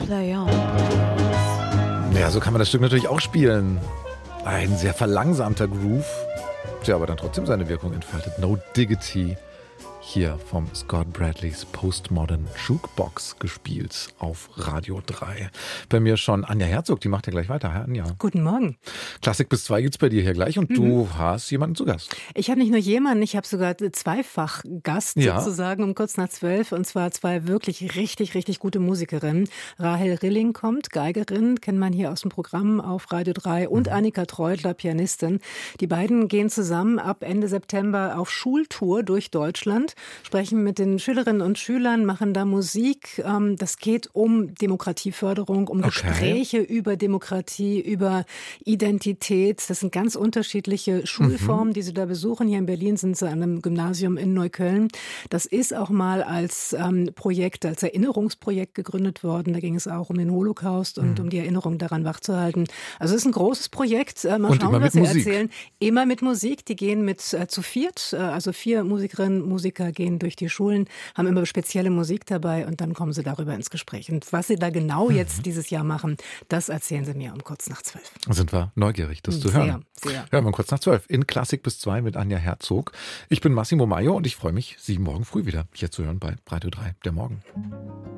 play on. Ja, so kann man das Stück natürlich auch spielen. Ein sehr verlangsamter Groove, der aber dann trotzdem seine Wirkung entfaltet. No Diggity. Hier vom Scott Bradleys Postmodern Jukebox gespielt auf Radio 3. Bei mir schon Anja Herzog, die macht ja gleich weiter. Hi, Anja. Guten Morgen. Klassik bis 2 gibt's bei dir hier gleich und du hast jemanden zu Gast. Ich habe nicht nur jemanden, ich habe sogar zweifach Gast sozusagen um kurz nach 12 und zwar zwei wirklich richtig, richtig gute Musikerinnen. Rahel Rilling kommt, Geigerin, kennt man hier aus dem Programm auf Radio 3 und Annika Treutler, Pianistin. Die beiden gehen zusammen ab Ende September auf Schultour durch Deutschland. Sprechen mit den Schülerinnen und Schülern, machen da Musik. Das geht um Demokratieförderung, um Gespräche über Demokratie, über Identität. Das sind ganz unterschiedliche Schulformen, die sie da besuchen. Hier in Berlin sind sie an einem Gymnasium in Neukölln. Das ist auch mal als Projekt, als Erinnerungsprojekt gegründet worden. Da ging es auch um den Holocaust und um die Erinnerung daran wachzuhalten. Also es ist ein großes Projekt. Mal schauen, was sie erzählen. Immer mit Musik. Die gehen mit zu viert, also 4 Musikerinnen, Musiker gehen durch die Schulen, haben immer spezielle Musik dabei und dann kommen sie darüber ins Gespräch. Und was sie da genau jetzt dieses Jahr machen, das erzählen sie mir um kurz nach 12. Sind wir neugierig, das zu hören. Sehr. Hören wir kurz nach 12 in Klassik bis 2 mit Anja Herzog. Ich bin Massimo Maio und ich freue mich, Sie morgen früh wieder hier zu hören bei Radio 3, der Morgen.